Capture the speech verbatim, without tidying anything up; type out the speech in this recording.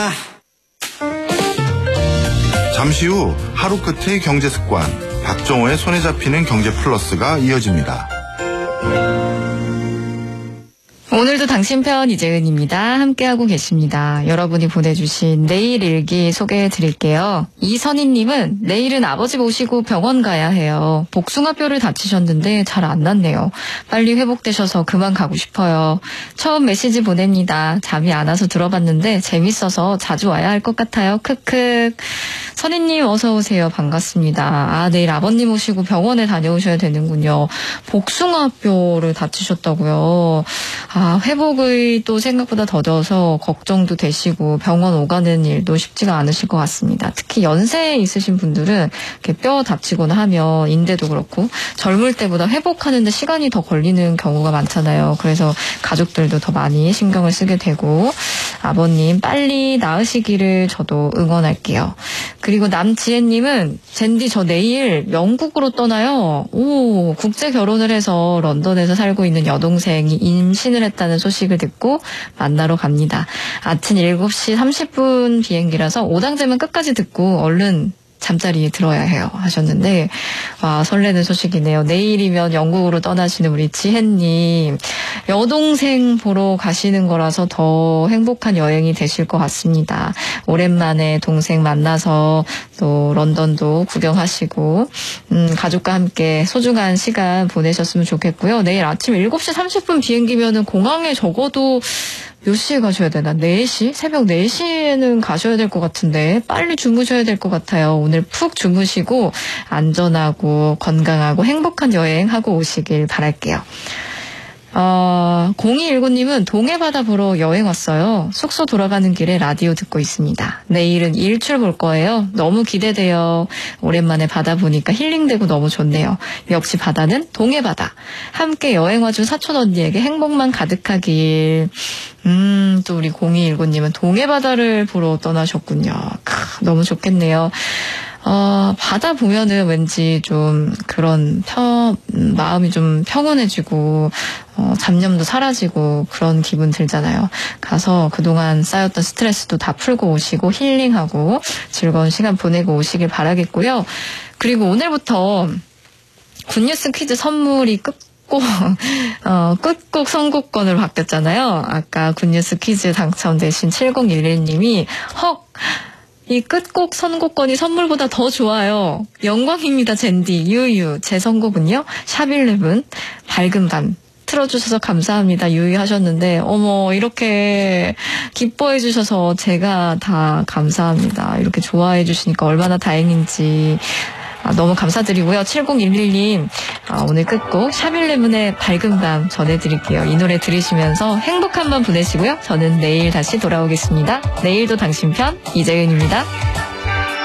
잠시 후 하루 끝의 경제 습관, 박정호의 손에 잡히는 경제 플러스가 이어집니다. 오늘도 당신 편 이재은입니다. 함께하고 계십니다. 여러분이 보내주신 내일 일기 소개해 드릴게요. 이선희님은 내일은 아버지 모시고 병원 가야 해요. 복숭아뼈를 다치셨는데 잘 안 낫네요. 빨리 회복되셔서 그만 가고 싶어요. 처음 메시지 보냅니다. 잠이 안 와서 들어봤는데 재밌어서 자주 와야 할 것 같아요. 크크. 선희님 어서 오세요. 반갑습니다. 아, 내일 아버님 모시고 병원에 다녀오셔야 되는군요. 복숭아뼈를 다치셨다고요. 아, 회복이 또 생각보다 더뎌서 걱정도 되시고 병원 오가는 일도 쉽지가 않으실 것 같습니다. 특히 연세 있으신 분들은 이렇게 뼈 다치거나 하면 인대도 그렇고 젊을 때보다 회복하는데 시간이 더 걸리는 경우가 많잖아요. 그래서 가족들도 더 많이 신경을 쓰게 되고 아버님 빨리 나으시기를 저도 응원할게요. 그리고 남지혜님은 젠디 저 내일 영국으로 떠나요. 오, 국제 결혼을 해서 런던에서 살고 있는 여동생이 임신을 했다는 소식을 듣고 만나러 갑니다. 아침 일곱 시 삼십 분 비행기라서 오당제만 끝까지 듣고 얼른 잠자리에 들어야 해요 하셨는데 와 설레는 소식이네요. 내일이면 영국으로 떠나시는 우리 지혜님 여동생 보러 가시는 거라서 더 행복한 여행이 되실 것 같습니다. 오랜만에 동생 만나서 또 런던도 구경하시고 음, 가족과 함께 소중한 시간 보내셨으면 좋겠고요. 내일 아침 일곱 시 삼십 분 비행기면은 공항에 적어도 몇 시에 가셔야 되나? 네 시? 새벽 네 시에는 가셔야 될 것 같은데 빨리 주무셔야 될 것 같아요. 오늘 푹 주무시고 안전하고 건강하고 행복한 여행하고 오시길 바랄게요. 어, 공이일구님은 동해바다 보러 여행 왔어요. 숙소 돌아가는 길에 라디오 듣고 있습니다. 내일은 일출 볼 거예요. 너무 기대돼요. 오랜만에 바다 보니까 힐링되고 너무 좋네요. 역시 바다는 동해바다. 함께 여행 와준 사촌 언니에게 행복만 가득하길. 음, 또 우리 공이일구님은 동해바다를 보러 떠나셨군요. 크, 너무 좋겠네요. 어, 바다 보면은 왠지 좀 그런 펴, 마음이 좀 평온해지고, 어, 잡념도 사라지고 그런 기분 들잖아요. 가서 그동안 쌓였던 스트레스도 다 풀고 오시고 힐링하고 즐거운 시간 보내고 오시길 바라겠고요. 그리고 오늘부터 굿뉴스 퀴즈 선물이 끝 꼭, 어, 끝곡 선곡권으로 바뀌었잖아요. 아까 굿뉴스 퀴즈 당첨되신 칠공일일님이 헉! 이 끝곡 선곡권이 선물보다 더 좋아요. 영광입니다, 젠디. 유유. 제 선곡은요. 샵일레븐 밝은 밤. 틀어주셔서 감사합니다. 유유 하셨는데 어머 이렇게 기뻐해 주셔서 제가 다 감사합니다. 이렇게 좋아해 주시니까 얼마나 다행인지 아, 너무 감사드리고요. 칠공일일님 아, 오늘 끝곡 샵일레븐의 밝은 밤 전해드릴게요. 이 노래 들으시면서 행복한 밤 보내시고요. 저는 내일 다시 돌아오겠습니다. 내일도 당신 편 이재은입니다.